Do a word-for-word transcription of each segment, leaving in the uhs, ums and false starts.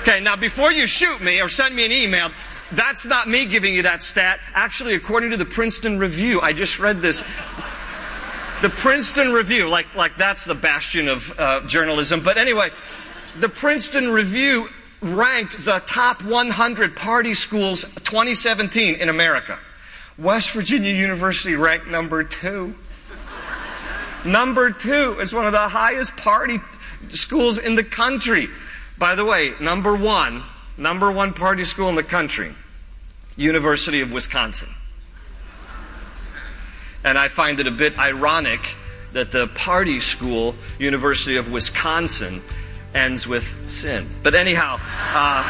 Okay, now before you shoot me or send me an email, that's not me giving you that stat. Actually, according to the Princeton Review, I just read this. The Princeton Review, like, like that's the bastion of uh, journalism. But anyway, the Princeton Review ranked the top one hundred party schools twenty seventeen in America. West Virginia University ranked number two. Number two is one of the highest party schools in the country. By the way, number one, number one party school in the country, University of Wisconsin. And I find it a bit ironic that the party school, University of Wisconsin, ends with sin. But anyhow, uh,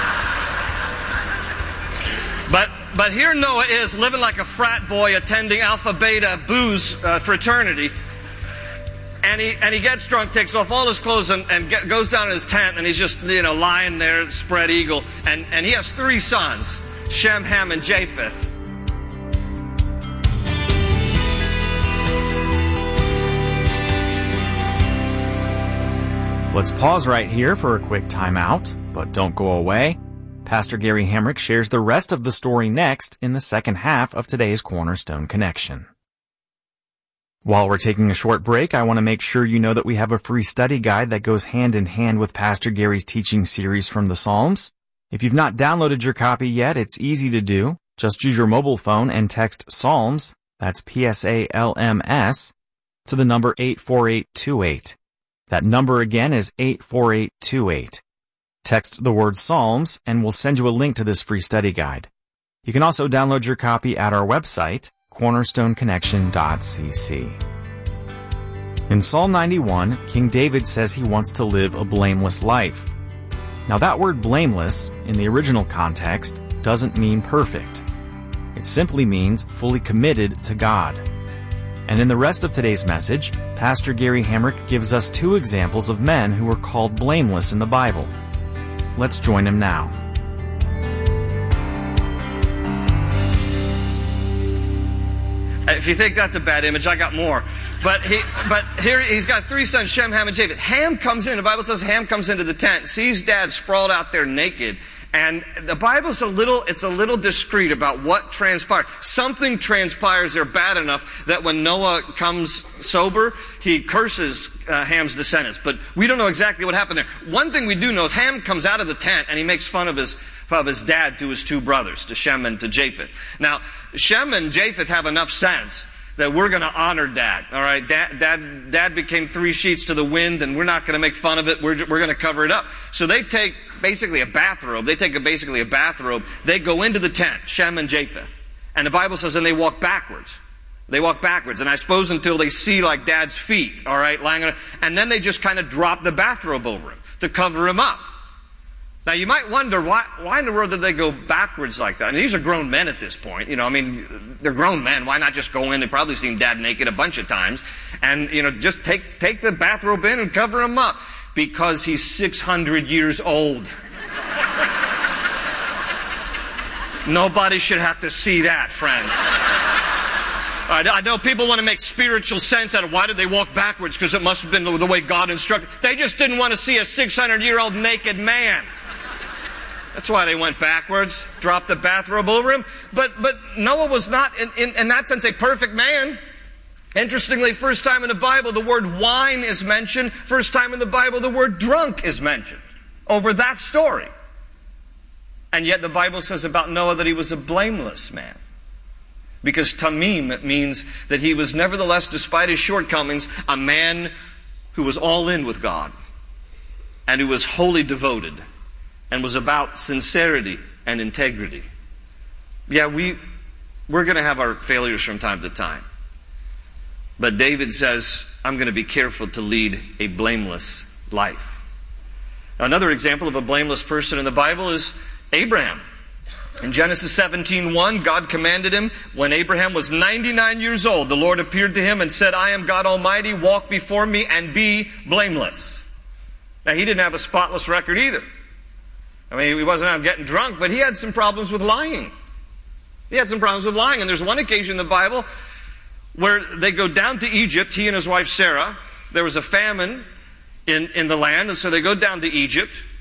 but but here Noah is living like a frat boy, attending Alpha Beta booze uh, fraternity. And he and he gets drunk, takes off all his clothes, and, and get, goes down in his tent, and he's just, you know, lying there, spread eagle. And, and he has three sons, Shem, Ham, and Japheth. Let's pause right here for a quick timeout, but don't go away. Pastor Gary Hamrick shares the rest of the story next in the second half of today's Cornerstone Connection. While we're taking a short break, I want to make sure you know that we have a free study guide that goes hand in hand with Pastor Gary's teaching series from the Psalms. If you've not downloaded your copy yet, it's easy to do. Just use your mobile phone and text Psalms, that's P S A L M S, to the number eight four eight two eight. That number again is eight four eight two eight. Text the word Psalms and we'll send you a link to this free study guide. You can also download your copy at our website, cornerstone connection dot c c. In Psalm ninety-one, King David says he wants to live a blameless life. Now that word blameless, in the original context, doesn't mean perfect. It simply means fully committed to God. And in the rest of today's message, Pastor Gary Hamrick gives us two examples of men who were called blameless in the Bible. Let's join him now. If you think that's a bad image, I got more. But he, but here he's got three sons, Shem, Ham, and Japheth. Ham comes in. The Bible says Ham comes into the tent, sees Dad sprawled out there naked, and the Bible's a little, it's a little discreet about what transpired. Something transpires there bad enough that when Noah comes sober, he curses uh, Ham's descendants. But we don't know exactly what happened there. One thing we do know is Ham comes out of the tent and he makes fun of his of his dad to his two brothers, to Shem and to Japheth. Now, Shem and Japheth have enough sense that we're going to honor Dad. All right, Dad, Dad, Dad became three sheets to the wind, and we're not going to make fun of it. We're we're going to cover it up. So they take basically a bathrobe. They take a, basically a bathrobe. They go into the tent, Shem and Japheth, and the Bible says, and they walk backwards. They walk backwards, and I suppose until they see like Dad's feet. All right, lying on, and then they just kind of drop the bathrobe over him to cover him up. Now, you might wonder, why, why in the world did they go backwards like that? I mean, these are grown men at this point. You know, I mean, they're grown men. Why not just go in? They've probably seen Dad naked a bunch of times. And, you know, just take, take the bathrobe in and cover him up. Because he's six hundred years old. Nobody should have to see that, friends. I know people want to make spiritual sense out of why did they walk backwards, because it must have been the way God instructed. They just didn't want to see a six hundred year old naked man. That's why they went backwards, dropped the bathrobe over him. But but Noah was not, in, in, in that sense, a perfect man. Interestingly, first time in the Bible, the word wine is mentioned. First time in the Bible, the word drunk is mentioned over that story. And yet the Bible says about Noah that he was a blameless man. Because tamim means that he was nevertheless, despite his shortcomings, a man who was all in with God and who was wholly devoted and was about sincerity and integrity. Yeah, we, we're going to have our failures from time to time. But David says, I'm going to be careful to lead a blameless life. Now, another example of a blameless person in the Bible is Abraham. In Genesis seventeen one, God commanded him, when Abraham was ninety-nine years old, the Lord appeared to him and said, I am God Almighty, walk before me and be blameless. Now, he didn't have a spotless record either. I mean, he wasn't out getting drunk, but he had some problems with lying. He had some problems with lying. And there's one occasion in the Bible where they go down to Egypt, he and his wife Sarah. There was a famine in, in the land, and so they go down to Egypt.